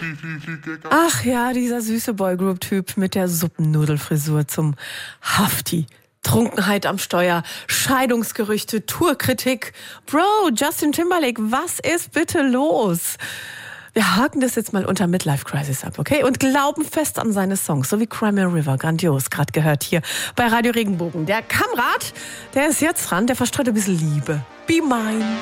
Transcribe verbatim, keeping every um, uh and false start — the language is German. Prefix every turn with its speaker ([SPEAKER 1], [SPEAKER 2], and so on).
[SPEAKER 1] Ach ja, dieser süße Boygroup-Typ mit der Suppennudelfrisur zum Hafti. Trunkenheit am Steuer, Scheidungsgerüchte, Tourkritik. Bro, Justin Timberlake, was ist bitte los? Wir haken das jetzt mal unter Midlife Crisis ab, okay? Und glauben fest an seine Songs, so wie Cry Me a River, grandios, gerade gehört hier bei Radio Regenbogen. Der Kamerad, der ist jetzt dran, der verstreut ein bisschen Liebe. Be mine.